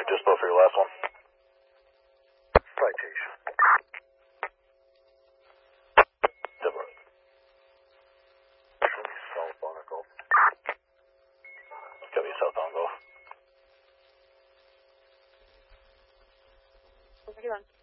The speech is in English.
dispo for your last one. Citation. Different. South on a Gulf. Copy, south on Gulf. What are you on?